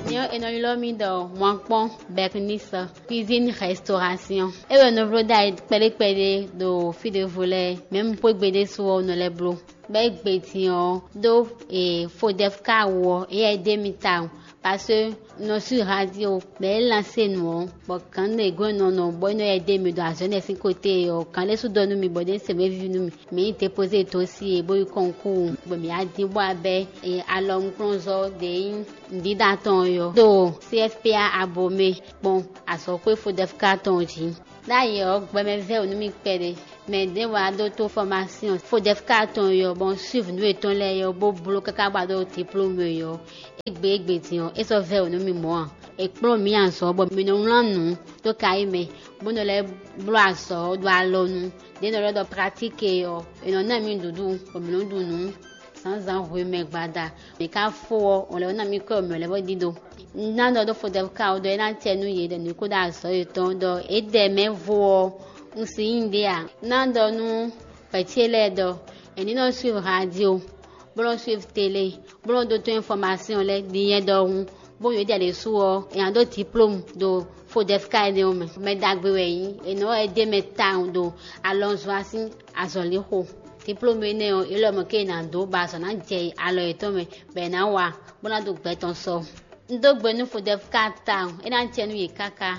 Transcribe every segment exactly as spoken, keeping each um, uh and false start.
Yo eno lomi do mwankpon beknisa cuisine restauration. E we no vlo dai pele pele do fi de voler même pour gbede so no le blo. Be gbetian do e fo def ka wo e de mi ta parce que no sur radio be lancer nous bon quand les gros non non bon no e de mi do azone si côté yo quand les sous donne mi bodé c'est me vu nous mais te poser to si e boy concours bon mi a di bo abe e alom kronzo de ndi daton yo do C F P A abomé bon aso ko fo def ka ton ji d'ailleurs gbe me ve onu mi pere mais de wa d'auto formation fo def ka ton yo bon suivre nous eton le yo bo blo kaka ba do diplôme yo egbe egbe ti on e so ve onu mi mo e pro mi an so bo mi no lanu to kai me bo no le blo aso do alonu de no do pratique yo e no na mi dudu o mi no dunu sans en remet gbada me ka fo on le na mi ko me le bo dido nando do fo def ka o do na tenu ye de ni ko da so eton do e de me vo nsi india nando nu petele do eni no suivre radio bon suivre télé bon d'autres informations les bien do bon yo dia le so e ando diplôme do fo def ka de o me me dagbe we yin e no e de me town do alonso asin azoli ho diplôme ne o ilo mo ke na do ba so na je alo eto me be na wa bona do gbe ton so ndo gbe nu fo def ka town e na tenu ye kaka.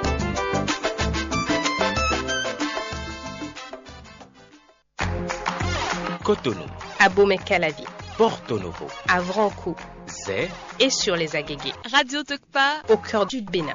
Cotonou, Abomey-Calavi, Porto Novo, Avranches, Zé et sur les Agégués. Radio Tokpa, au cœur du Bénin.